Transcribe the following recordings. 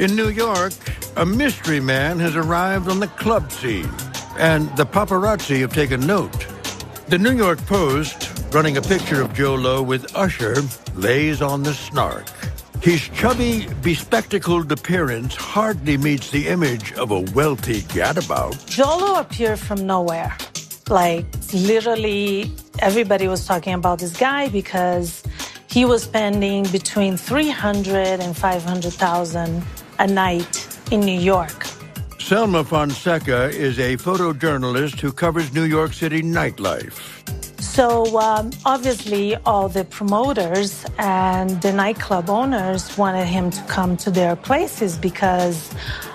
In New York, a mystery man has arrived on the club scene, and the paparazzi have taken note. The New York Post, running a picture of Joe Low with Usher, lays on the snark. His chubby, bespectacled appearance hardly meets the image of a wealthy gadabout. Joe Low appeared from nowhere. Like, literally, everybody was talking about this guy because he was spending between $300,000 and $500,000 a night in New York. Selma Fonseca is a photojournalist who covers New York City nightlife. So obviously all the promoters and the nightclub owners wanted him to come to their places because,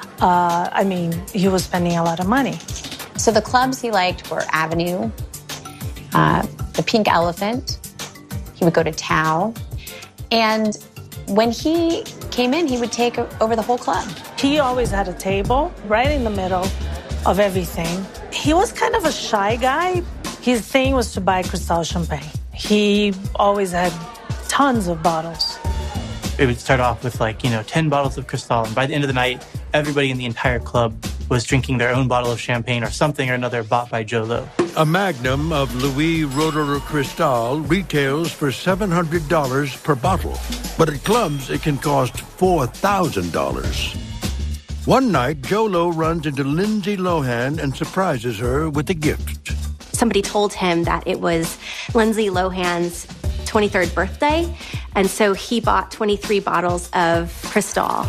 he was spending a lot of money. So the clubs he liked were Avenue, the Pink Elephant. He would go to Tao. And when he came in, he would take over the whole club. He always had a table right in the middle of everything. He was kind of a shy guy. His thing was to buy Cristal champagne. He always had tons of bottles. It would start off with 10 bottles of Cristal, and by the end of the night, everybody in the entire club was drinking their own bottle of champagne or something or another bought by Joe Low. A magnum of Louis Roederer Cristal retails for $700 per bottle, but at clubs it can cost $4,000. One night, Joe Low runs into Lindsay Lohan and surprises her with a gift. Somebody told him that it was Lindsay Lohan's 23rd birthday, and so he bought 23 bottles of Cristal.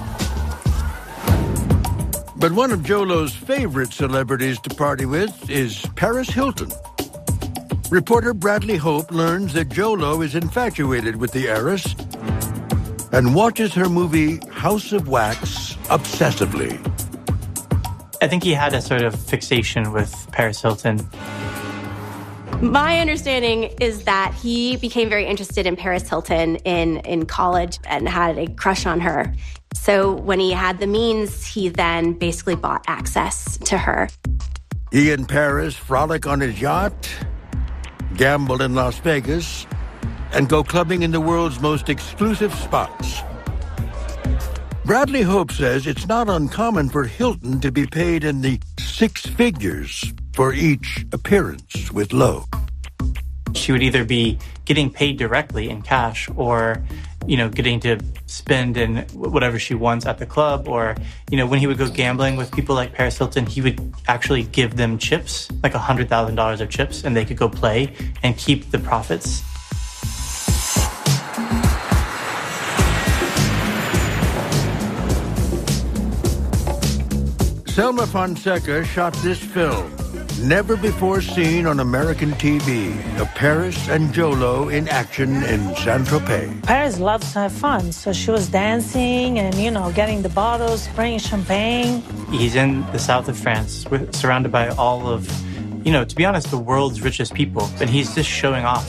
But one of Joe Low's favorite celebrities to party with is Paris Hilton. Reporter Bradley Hope learns that Joe Low is infatuated with the heiress and watches her movie House of Wax obsessively. I think he had a sort of fixation with Paris Hilton. My understanding is that he became very interested in Paris Hilton in college and had a crush on her. So when he had the means, he then basically bought access to her. He and Paris frolic on his yacht, gamble in Las Vegas, and go clubbing in the world's most exclusive spots. Bradley Hope says it's not uncommon for Hilton to be paid in the six figures for each appearance with Low. She would either be getting paid directly in cash or, getting to spend in whatever she wants at the club. Or, when he would go gambling with people like Paris Hilton, he would actually give them chips, like $100,000 of chips, and they could go play and keep the profits. Selma Fonseca shot this film, never before seen on American TV, of Paris and Joe Low in action in Saint-Tropez. Paris loves to have fun, so she was dancing and, getting the bottles, spraying champagne. He's in the south of France, surrounded by all of, to be honest, the world's richest people, and he's just showing off.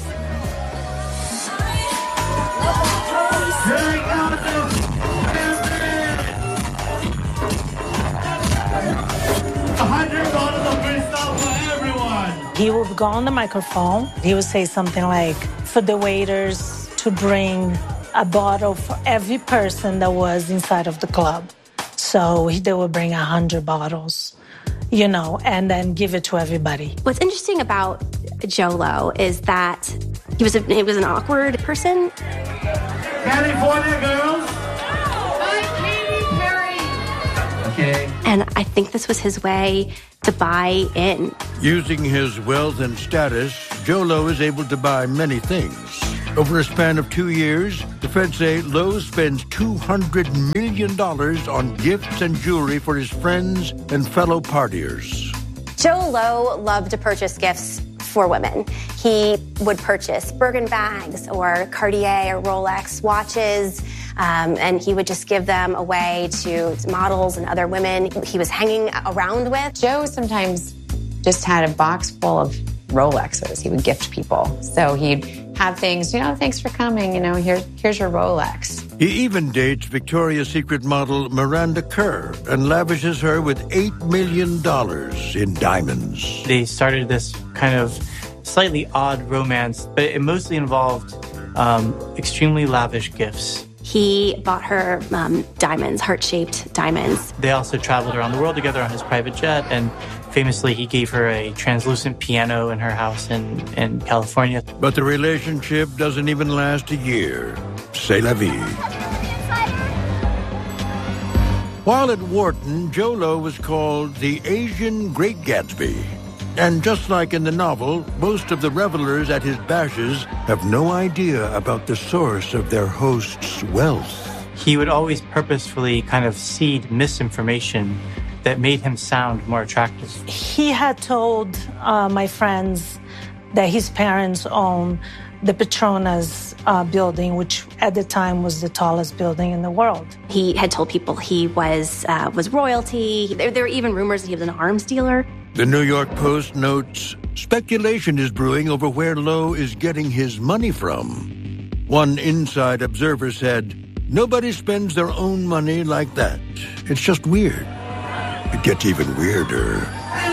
He would go on the microphone. He would say something like, for the waiters to bring a bottle for every person that was inside of the club. So they would bring 100 bottles, and then give it to everybody. What's interesting about Joe Low is that he was an awkward person. California girls. Katy Perry. Okay. And I think this was his way to buy in. Using his wealth and status, Joe Low is able to buy many things. Over a span of 2 years, the feds say Low spends $200 million on gifts and jewelry for his friends and fellow partiers. Joe Low loved to purchase gifts for women. He would purchase Birkin bags or Cartier or Rolex watches, and he would just give them away to models and other women he was hanging around with. Joe sometimes just had a box full of Rolexes he would gift people. So he'd have things, thanks for coming, here's your Rolex. He even dates Victoria's Secret model Miranda Kerr and lavishes her with $8 million in diamonds. They started this kind of slightly odd romance, but it mostly involved extremely lavish gifts. He bought her diamonds, heart-shaped diamonds. They also traveled around the world together on his private jet, and famously he gave her a translucent piano in her house in California. But the relationship doesn't even last a year. C'est la vie. While at Wharton, Jho-Low was called the Asian Great Gatsby. And just like in the novel, most of the revelers at his bashes have no idea about the source of their host's wealth. He would always purposefully kind of seed misinformation that made him sound more attractive. He had told my friends that his parents owned the Petronas building, which at the time was the tallest building in the world. He had told people he was royalty. There were even rumors that he was an arms dealer. The New York Post notes, speculation is brewing over where Low is getting his money from. One inside observer said, nobody spends their own money like that. It's just weird. It gets even weirder.